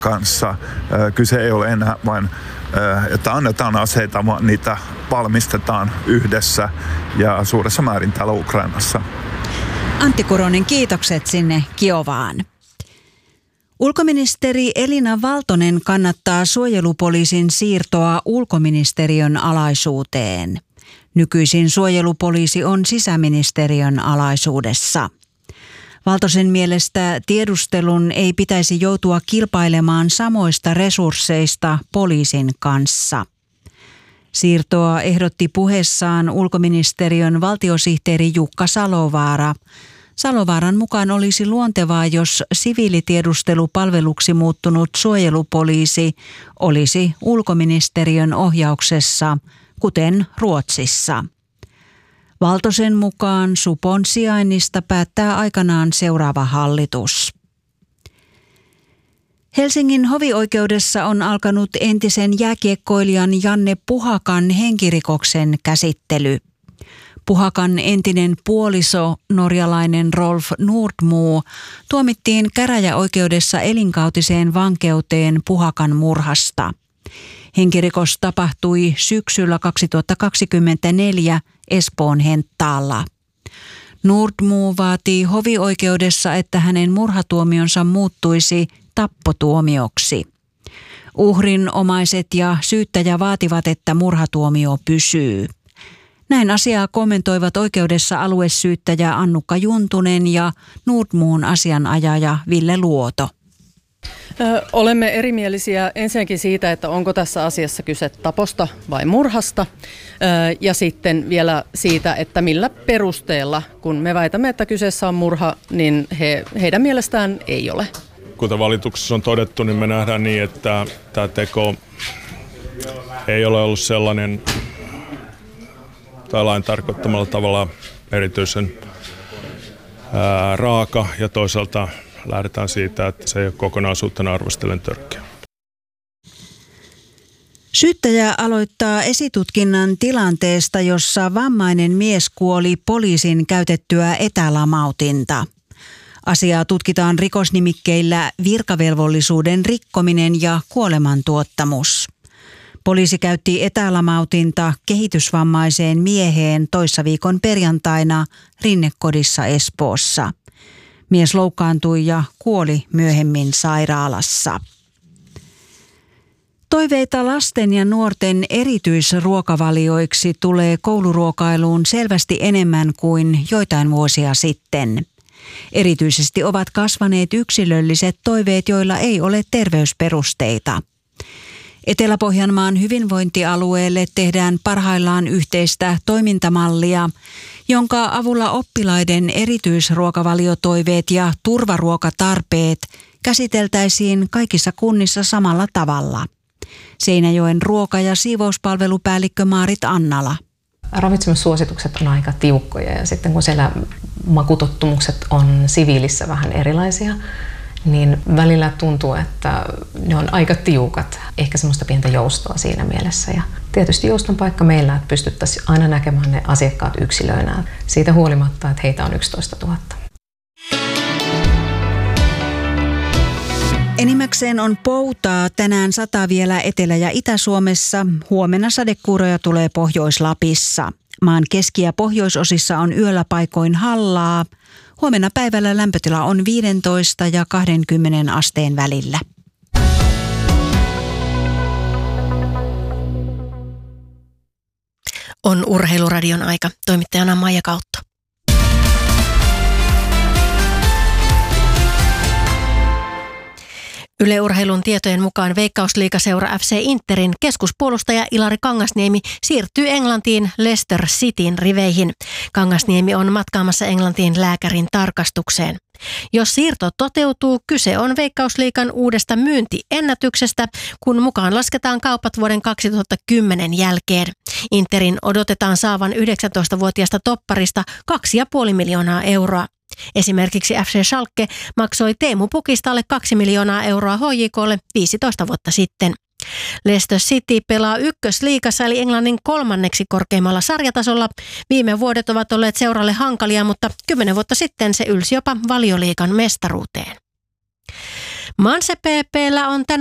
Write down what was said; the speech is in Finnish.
kanssa. Kyse ei ole enää vain, että annetaan aseita, vaan niitä valmistetaan yhdessä ja suuressa määrin täällä Ukrainassa. Antti Kuronen, kiitokset sinne Kiovaan. Ulkoministeri Elina Valtonen kannattaa suojelupoliisin siirtoa ulkoministeriön alaisuuteen. Nykyisin suojelupoliisi on sisäministeriön alaisuudessa. Valtosen mielestä tiedustelun ei pitäisi joutua kilpailemaan samoista resursseista poliisin kanssa. Siirtoa ehdotti puheessaan ulkoministeriön valtiosihteeri Jukka Salovaara. Salovaaran mukaan olisi luontevaa, jos siviilitiedustelupalveluksi muuttunut suojelupoliisi olisi ulkoministeriön ohjauksessa, kuten Ruotsissa. Valtosen mukaan supon sijainnista päättää aikanaan seuraava hallitus. Helsingin hovioikeudessa on alkanut entisen jääkiekkoilijan Janne Puhakan henkirikoksen käsittely. Puhakan entinen puoliso, norjalainen Rolf Nordmo, tuomittiin käräjäoikeudessa elinkautiseen vankeuteen Puhakan murhasta. Henkirikos tapahtui syksyllä 2024 Espoon Henttaalla. Nordmo vaatii hovioikeudessa, että hänen murhatuomionsa muuttuisi tappotuomioksi. Uhrin omaiset ja syyttäjä vaativat, että murhatuomio pysyy. Näin asiaa kommentoivat oikeudessa aluesyyttäjä Annukka Juntunen ja Nordmoon asianajaja Ville Luoto. Olemme erimielisiä ensinnäkin siitä, että onko tässä asiassa kyse taposta vai murhasta, ja sitten vielä siitä, että millä perusteella, kun me väitämme, että kyseessä on murha, niin heidän mielestään ei ole. Kuten valituksessa on todettu, niin me nähdään niin, että tämä teko ei ole ollut sellainen tai lain tarkoittamalla tavalla erityisen raaka, ja toisaalta lähdetään siitä, että se ei ole kokonaisuutena arvostellen törkeä. Syyttäjä aloittaa esitutkinnan tilanteesta, jossa vammainen mies kuoli poliisin käytettyä etälamautinta. Asiaa tutkitaan rikosnimikkeillä virkavelvollisuuden rikkominen ja kuolemantuottamus. Poliisi käytti etälamautinta kehitysvammaiseen mieheen toissaviikon perjantaina Rinnekodissa Espoossa. Mies loukkaantui ja kuoli myöhemmin sairaalassa. Toiveita lasten ja nuorten erityisruokavalioiksi tulee kouluruokailuun selvästi enemmän kuin joitain vuosia sitten. Erityisesti ovat kasvaneet yksilölliset toiveet, joilla ei ole terveysperusteita. Etelä-Pohjanmaan hyvinvointialueelle tehdään parhaillaan yhteistä toimintamallia, jonka avulla oppilaiden erityisruokavaliotoiveet ja turvaruokatarpeet käsiteltäisiin kaikissa kunnissa samalla tavalla. Seinäjoen ruoka- ja siivouspalvelupäällikkö Maarit Annala. Ravitsemussuositukset on aika tiukkoja, ja sitten kun siellä makutottumukset on siviilissä vähän erilaisia, niin välillä tuntuu, että ne on aika tiukat. Ehkä semmoista pientä joustoa siinä mielessä. Ja tietysti jouston paikka meillä, että pystyttäisiin aina näkemään ne asiakkaat yksilöinä. Siitä huolimatta, että heitä on 11 000. Enimmäkseen on poutaa. Tänään sataa vielä Etelä- ja Itä-Suomessa. Huomenna sadekuuroja tulee Pohjois-Lapissa. Maan keski- ja pohjoisosissa on yöllä paikoin hallaa. Huomenna päivällä lämpötila on 15 ja 20 asteen välillä. On Urheiluradion aika. Toimittajana Maija Kautto. Yle Urheilun tietojen mukaan Veikkausliigaseura FC Interin keskuspuolustaja Ilari Kangasniemi siirtyy Englantiin Leicester Cityn riveihin. Kangasniemi on matkaamassa Englantiin lääkärin tarkastukseen. Jos siirto toteutuu, kyse on Veikkausliigan uudesta myyntiennätyksestä, kun mukaan lasketaan kaupat vuoden 2010 jälkeen. Interin odotetaan saavan 19-vuotiaasta topparista 2,5 miljoonaa euroa. Esimerkiksi FC Schalke maksoi Teemu Pukistalle 2 miljoonaa euroa HJK:lle 15 vuotta sitten. Leicester City pelaa ykkösliigassa eli Englannin 3. korkeimmalla sarjatasolla. Viime vuodet ovat olleet seuralle hankalia, mutta 10 vuotta sitten se ylsi jopa Valioliigan mestaruuteen. Manse PP:llä on tänään